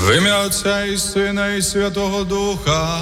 В ім'я Отця і Сина і Святого Духа.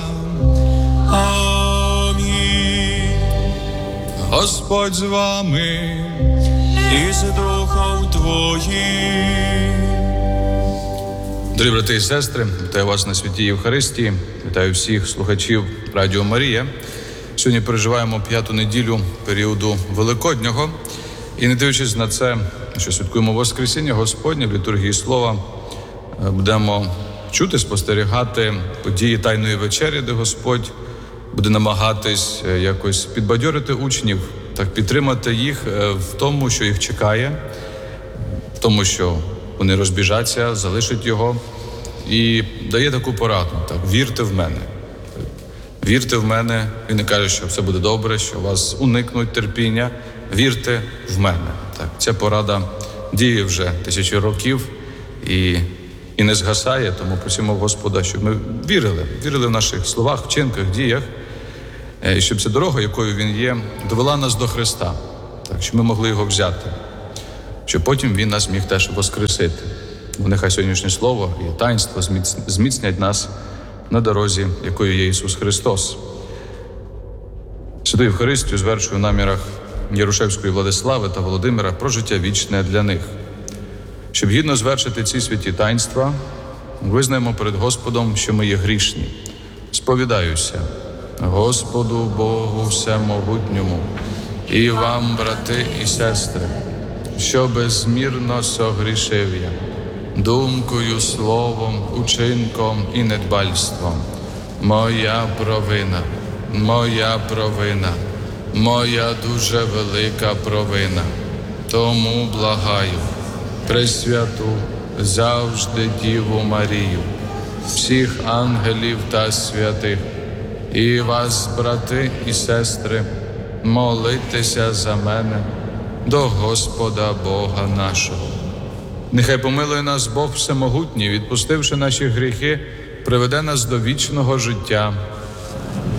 Амінь. Господь з вами. І з Духом Твоїм. Дорогі брати і сестри, вітаю вас на святій Євхаристії, вітаю всіх слухачів Радіо Марія. Сьогодні переживаємо 5-ту неділю періоду Великоднього. І не дивлячись на це, що святкуємо Воскресіння Господнє в літургії Слова, будемо чути, спостерігати події Тайної вечері, де Господь буде намагатись якось підбадьорити учнів, так підтримати їх в тому, що їх чекає, в тому, що вони розбіжаться, залишать Його, і дає таку пораду: так, вірте в мене. Вірте в мене. Він не каже, що все буде добре, що вас уникнуть терпіння. Вірте в мене. Так, ця порада діє вже 1000 років і не згасає, тому просимо Господа, щоб ми вірили в наших словах, вчинках, діях, і щоб ця дорога, якою Він є, довела нас до Христа, так, щоб ми могли Його взяти, щоб потім Він нас міг теж воскресити. Нехай сьогоднішнє слово і таїнство зміцнять нас на дорозі, якою є Ісус Христос. Святу Євхаристію звершую в намірах Ярошевської Владислави та Володимира про життя вічне для них. Щоб гідно звершити ці святі таїнства, визнаємо перед Господом, що ми є грішні. Сповідаюся Господу Богу Всемогутньому і вам, брати і сестри, що безмірно согрішив я думкою, словом, учинком і недбальством. Моя провина, моя дуже велика провина. Тому благаю Пресвяту, завжди Діву Марію, всіх ангелів та святих, і вас, брати і сестри, молитеся за мене до Господа Бога нашого. Нехай помилує нас Бог Всемогутній, відпустивши наші гріхи, приведе нас до вічного життя